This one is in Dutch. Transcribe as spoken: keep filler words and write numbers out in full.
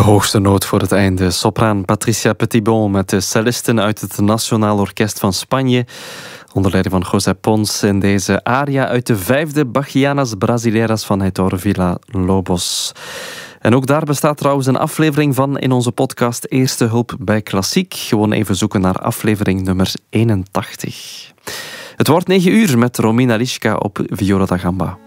hoogste noot voor het einde. Sopraan Patricia Petitbon met de cellisten uit het Nationaal Orkest van Spanje. Onder leiding van José Pons in deze aria uit de vijfde Bachianas Brasileiras van Heitor Villa-Lobos. En ook daar bestaat trouwens een aflevering van in onze podcast Eerste Hulp bij Klassiek. Gewoon even zoeken naar aflevering nummer eenentachtig. Het wordt negen uur met Romina Lischka op Viola da Gamba.